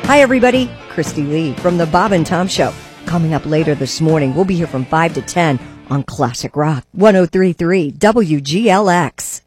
Hi, everybody. Christy Lee from the Bob and Tom Show. Coming up later this morning, we'll be here from 5 to 10 on Classic Rock 103.3 WGLX.